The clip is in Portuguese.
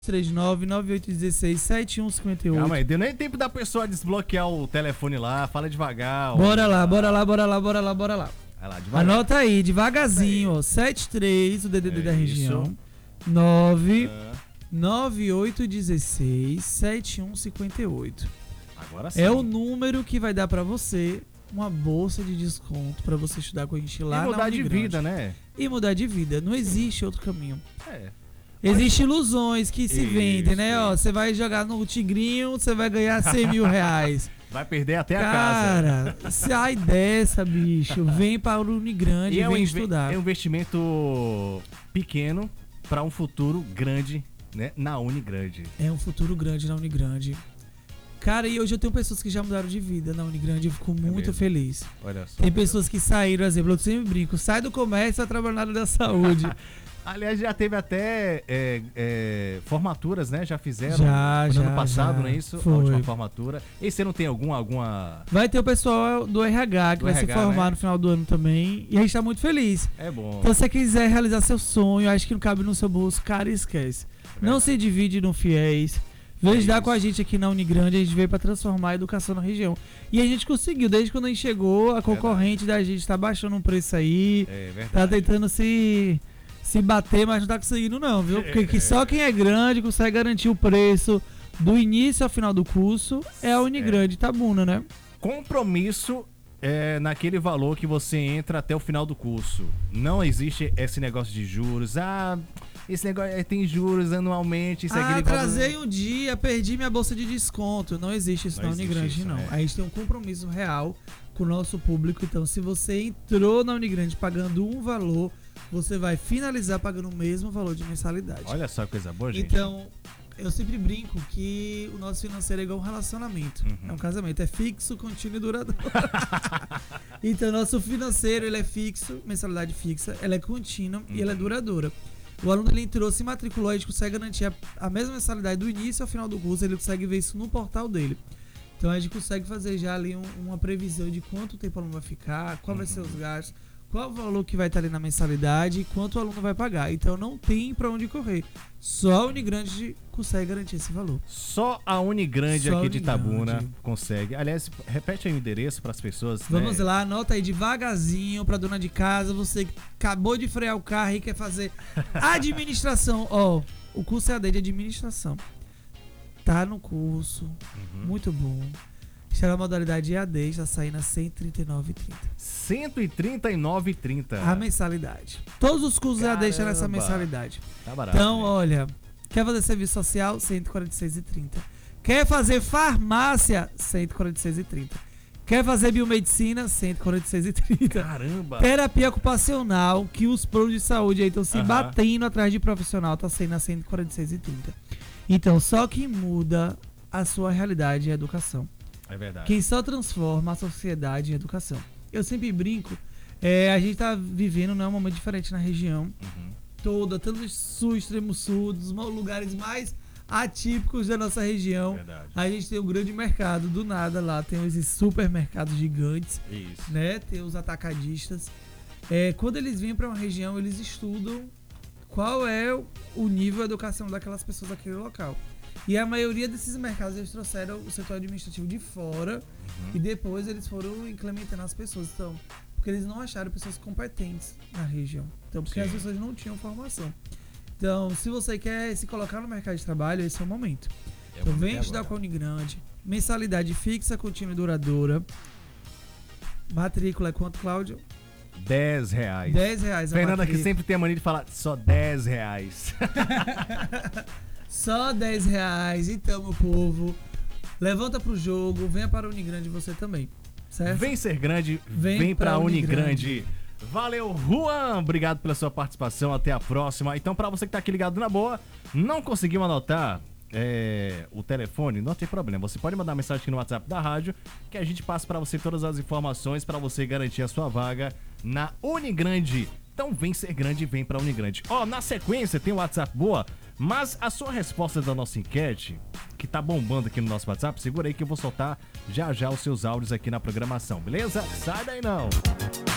3998167158. Calma aí, deu nem tempo da pessoa desbloquear o telefone lá, fala devagar. Bora lá. Vai lá, devagar. Anota aí, devagarzinho, ó. 73, o DDD da região. 998167158. Agora sim. É o número que vai dar pra você uma bolsa de desconto pra você estudar com a gente lá na mudar Unigrande. de vida, né? E mudar de vida. Não existe outro caminho. É. Existem ilusões que se vendem, né? Ó, você vai jogar no Tigrinho, você vai ganhar 100 mil reais. Vai perder até a casa. Cara, sai dessa, bicho. Vem para o Unigrande e vem estudar. É um investimento pequeno para um futuro grande, né? Na Unigrande. É um futuro grande na Unigrande. Cara, e hoje eu tenho pessoas que já mudaram de vida na Unigrande. Eu fico muito feliz. Olha só. Tem pessoas que saíram, por exemplo, eu sempre brinco, sai do comércio e vai trabalhar na área da saúde. Aliás, já teve até formaturas, né? Já fizeram no ano passado, não é isso? Foi. A última formatura. E você não tem alguma... Vai ter o pessoal do RH que vai se formar, né? No final do ano também. E a gente tá muito feliz. É bom. Então, se você quiser realizar seu sonho, acho que não cabe no seu bolso, cara, esquece. Não se divide no fiéis. Vem estudar com a gente aqui na Unigrande, a gente veio pra transformar a educação na região. E a gente conseguiu, desde quando a gente chegou, a concorrente da gente tá baixando um preço aí. É verdade. Tá tentando se bater, mas não tá conseguindo não, viu? Porque só quem é grande consegue garantir o preço do início ao final do curso é a Unigrande Itabuna, né? Compromisso naquele valor que você entra até o final do curso. Não existe esse negócio de juros. Esse negócio tem juros anualmente. Atrasei um dia, perdi minha bolsa de desconto. Não existe isso na Unigrande, não. A gente tem um compromisso real com o nosso público. Então, se você entrou na Unigrande pagando um valor, você vai finalizar pagando o mesmo valor de mensalidade. Olha só que coisa boa, gente. Então, eu sempre brinco que o nosso financeiro é igual um relacionamento. É um casamento. É fixo, contínuo e duradouro. Então, nosso financeiro, ele é fixo, mensalidade fixa, ela é contínua e ela é duradoura. O aluno, ele entrou, se matriculou, a gente consegue garantir a mesma mensalidade do início ao final do curso, ele consegue ver isso no portal dele. Então a gente consegue fazer já ali uma previsão de quanto tempo o aluno vai ficar, qual vai ser os gastos, qual o valor que vai estar ali na mensalidade e quanto o aluno vai pagar. Então não tem pra onde correr. Só a Unigrande consegue garantir esse valor. Só a Unigrande aqui de Itabuna consegue. Aliás, repete aí o endereço para as pessoas. Vamos lá, anota aí devagarzinho pra dona de casa. Você que acabou de frear o carro e quer fazer administração. Ó, o curso é AD de administração. Tá no curso. Muito bom. Está na modalidade EAD, está saindo a R$ 139,30. R$ 139,30. A mensalidade. Todos os cursos EAD estão nessa mensalidade. Tá barato. Então, olha, quer fazer serviço social? R$ 146,30. Quer fazer farmácia? R$ 146,30. Quer fazer biomedicina? R$ 146,30. Caramba! Terapia ocupacional, que os planos de saúde aí estão se batendo atrás de profissional, tá saindo a R$ 146,30. Então, só quem muda a sua realidade é a educação. É verdade. Quem só transforma a sociedade em educação. Eu sempre brinco, a gente tá vivendo um momento diferente na região toda, tanto do sul, extremo sul, dos lugares mais atípicos da nossa região. Verdade. A gente tem um grande mercado, do nada lá, tem esses supermercados gigantes, né? Tem os atacadistas. Quando eles vêm para uma região, eles estudam qual é o nível de educação daquelas pessoas daquele local. E a maioria desses mercados, eles trouxeram o setor administrativo de fora e depois eles foram implementando as pessoas. Então, porque eles não acharam pessoas competentes na região. Então, porque as pessoas não tinham formação. Então, se você quer se colocar no mercado de trabalho, esse é o momento. Então, vem estudar com a Unigrande. Mensalidade fixa, contínua e duradoura. Matrícula é quanto, Cláudio? R$10. R$10 a Fernanda, que matrícula. sempre tem a mania de falar só R$10. Só R$10. Então, meu povo, levanta pro jogo, venha para a Unigrande você também, certo? Vem ser grande, vem pra Unigrande. Valeu, Juan! Obrigado pela sua participação, até a próxima. Então, pra você que tá aqui ligado na boa, não conseguiu anotar o telefone, não tem problema. Você pode mandar mensagem aqui no WhatsApp da rádio, que a gente passa pra você todas as informações pra você garantir a sua vaga na Unigrande. Então vem ser grande e vem pra Unigrande. Na sequência tem o WhatsApp boa, mas a sua resposta da nossa enquete, que tá bombando aqui no nosso WhatsApp, segura aí que eu vou soltar já já os seus áudios aqui na programação, beleza? Sai daí não!